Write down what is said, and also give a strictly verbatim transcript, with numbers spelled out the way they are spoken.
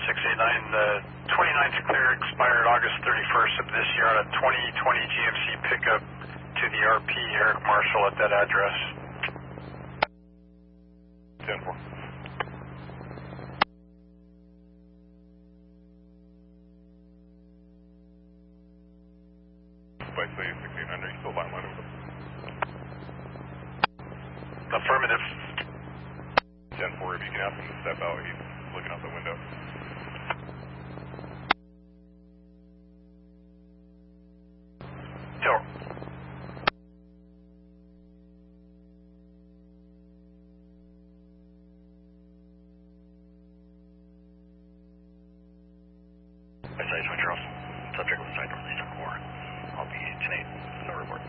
six eight nine, the twenty-ninth clear expired August thirty-first of this year on a twenty twenty G M C pickup to the R P, Eric Marshall, at that address. ten four. By say sixteen hundred, you still line line with them? Affirmative. ten four, if you can ask him to step out, he's looking out the window. Sure. Side Charles, subject was side northeast on Warren. I'll be ten eight in the report.